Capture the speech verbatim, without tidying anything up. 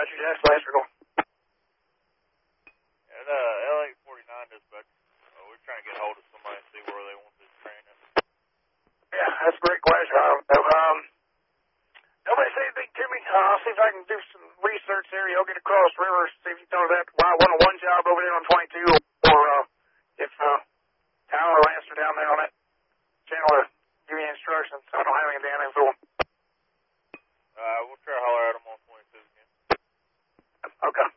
dispatcher, Jack Electrical. And uh, L eight forty-nine dispatcher. Uh, we're trying to get hold of somebody and see where they want this training. Yeah, that's a great question. I don't know. Um, nobody say anything to me. Uh, I'll see if I can do some research there. You'll get across river, see if you throw that one-on-one job over there on twenty-two, or uh, if uh, Tyler or Lance are down there on that channel to give you instructions. I don't have any damn info. Uh, we'll try to holler at them on twenty-two again. Okay.